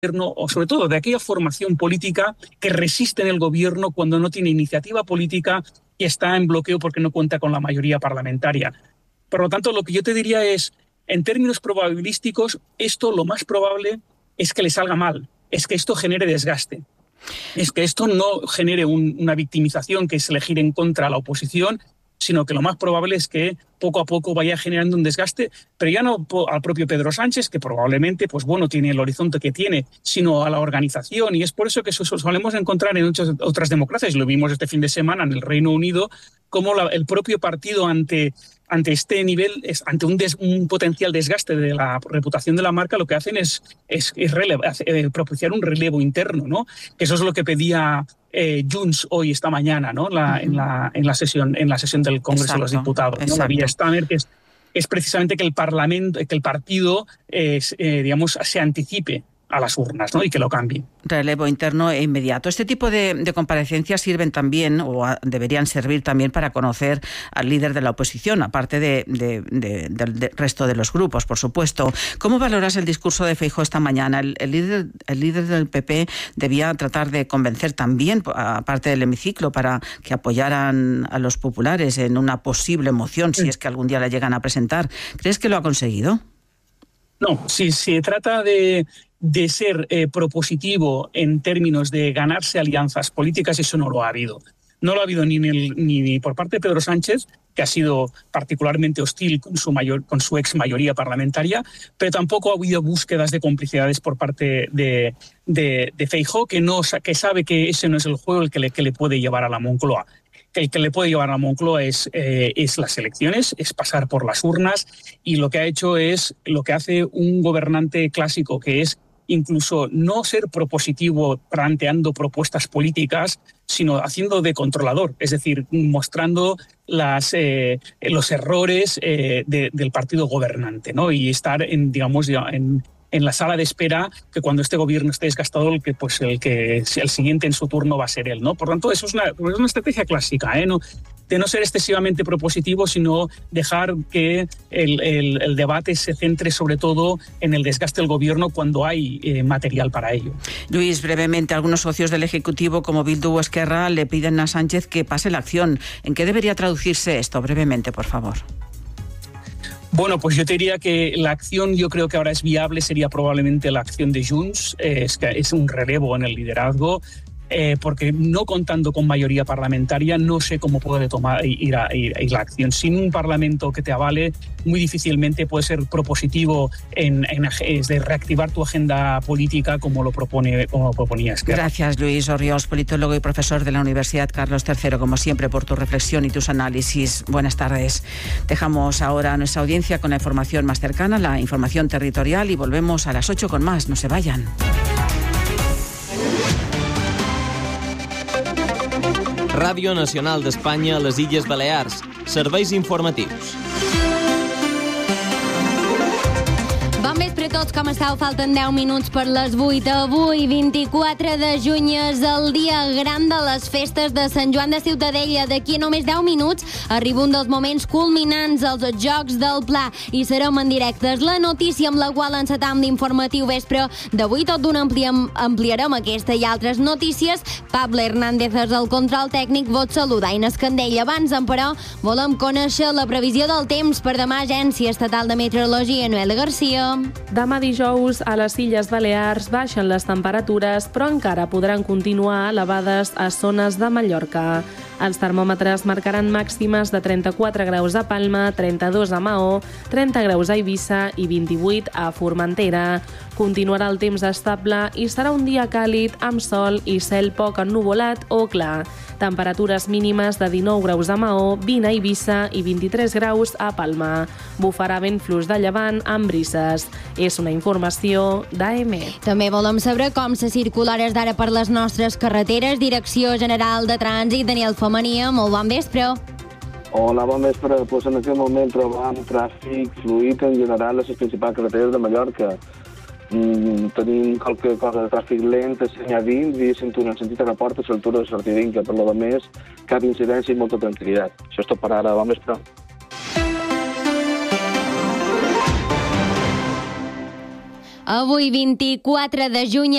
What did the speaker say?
o sobre todo de aquella formación política que resiste en el gobierno cuando no tiene iniciativa política y está en bloqueo porque no cuenta con la mayoría parlamentaria. Por lo tanto, lo que yo te diría es, en términos probabilísticos, esto lo más probable es que le salga mal, es que esto genere desgaste, es que esto no genere una victimización que es elegir en contra a la oposición, sino que lo más probable es que poco a poco vaya generando un desgaste, pero ya no al propio Pedro Sánchez, que probablemente tiene el horizonte que tiene, sino a la organización. Y es por eso que solemos encontrar en muchas otras democracias, lo vimos este fin de semana en el Reino Unido, como el propio partido ante este nivel, ante un potencial desgaste de la reputación de la marca, lo que hacen es propiciar un relevo interno, ¿no? Que eso es lo que pedía Junts hoy, esta mañana, ¿no? en la sesión del Congreso de los Diputados, ¿no? La vía Stammer, que es precisamente que el partido se anticipe a las urnas, ¿no? Y que lo cambie. Relevo interno e inmediato. Este tipo de comparecencias sirven también, o deberían servir también, para conocer al líder de la oposición, aparte del resto de los grupos, por supuesto. ¿Cómo valoras el discurso de Feijóo esta mañana? El líder del PP debía tratar de convencer también, aparte del hemiciclo, para que apoyaran a los populares en una posible moción, si es que algún día la llegan a presentar. ¿Crees que lo ha conseguido? No, si se trata de ser propositivo en términos de ganarse alianzas políticas, eso no lo ha habido. No lo ha habido ni por parte de Pedro Sánchez, que ha sido particularmente hostil con su ex mayoría parlamentaria, pero tampoco ha habido búsquedas de complicidades por parte de Feijóo, que sabe que ese no es el juego el que le puede llevar a la Moncloa. El que le puede llevar a la Moncloa es las elecciones, es pasar por las urnas, y lo que ha hecho es lo que hace un gobernante clásico, que es incluso no ser propositivo planteando propuestas políticas, sino haciendo de controlador, es decir, mostrando los errores del partido gobernante, ¿no? Y estar en la sala de espera, que cuando este gobierno esté desgastado, el siguiente en su turno va a ser él, ¿no? Por tanto, eso es una estrategia clásica, ¿eh? De no ser excesivamente propositivo, sino dejar que el debate se centre sobre todo en el desgaste del gobierno cuando hay material para ello. Luis, brevemente, algunos socios del Ejecutivo, como Bildu o Esquerra, le piden a Sánchez que pase la acción. ¿En qué debería traducirse esto? Brevemente, por favor. Bueno, pues yo te diría que la acción, yo creo que ahora es viable, sería probablemente la acción de Junts, es un relevo en el liderazgo, porque no contando con mayoría parlamentaria no sé cómo puede ir la acción. Sin un parlamento que te avale, muy difícilmente puede ser propositivo es de reactivar tu agenda política como proponía Esquerra. Gracias, Luis Orriols, politólogo y profesor de la Universidad Carlos III, como siempre, por tu reflexión y tus análisis. Buenas tardes. Dejamos ahora a nuestra audiencia con la información más cercana, la información territorial, y volvemos a las 8 con más. No se vayan. Ràdio Nacional d'Espanya a les Illes Balears. Serveis informatius. Bon vespre a tots, com estàu? Falten 10 minuts per les 8. Avui, 24 de juny, és el dia gran de les festes de Sant Joan de Ciutadella. D'aquí a només 10 minuts arriba un dels moments culminants, els Jocs del Pla, i serem en directes. La notícia amb la qual encetam d'informatiu vespre d'avui, tot d'una ampliarem aquesta i altres notícies. Pablo Hernández és el control tècnic, vos saluda Inés Candell. Abans, però, volem conèixer la previsió del temps per demà. Agència Estatal de Meteorologia, Noel Garcia. Demà dijous a les Illes Balears baixen les temperatures, però encara podran continuar elevades a zones de Mallorca. Els termòmetres marcaran màximes de 34 graus a Palma, 32 a Maó, 30 graus a Eivissa i 28 a Formentera. Continuarà el temps estable i serà un dia càlid amb sol i cel poc ennuvolat o clar. Temperatures mínimes de 19 graus a Maó, 20 a Eivissa i 23 graus a Palma. Bufarà vent fluix de llevant amb brises. És una informació d'AEMET. També volem saber com se circular és d'ara per les nostres carreteres. Direcció General de Trànsit, Daniel Femenia, molt bon vespre. Hola, bon vespre. Pues en aquest moment trobam tràfic fluid en general a les principals carreteres de Mallorca. Tenim qualque cosa de tràfic lent a Senyà dins i en sentit aeroport a l'altura de Sortidinca. Per lo de més, cap incidència i molta tranquil·litat. Això és tot per ara. Bon vespre. Avui, 24 de juny,